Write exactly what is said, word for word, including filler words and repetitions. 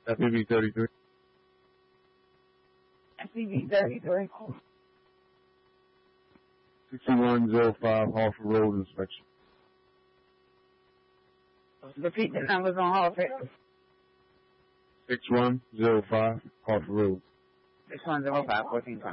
F C V thirty-three. F C V thirty-three. sixty-one oh five Hartford Road inspection. Repeat the numbers on Hartford. six one oh five Hartford Road. six one oh five, fourteen twenty.